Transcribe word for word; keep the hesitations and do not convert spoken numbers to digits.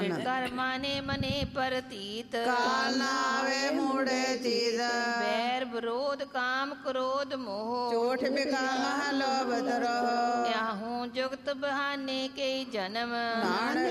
ਕਾਰਨ ਕਰ ਮਾਨੇ ਮਨੇ ਪਰਤੀਤ ਕਾਲ ਨਾ ਆਵੇ ਮੂੜੇ ਚੀਜ਼ ਬੈਰ ਵਿਰੋਧ ਕਾਮ ਕ੍ਰੋਧ ਮੋਹ ਝੂਠ ਬਿਕਾ ਮਹ ਲੋਭ ਦਰੋਹ ਯਾਹੂ ਜੁਗਤ ਬਹਾਨੇ ਕਈ ਜਨਮ ਨਾਨਕ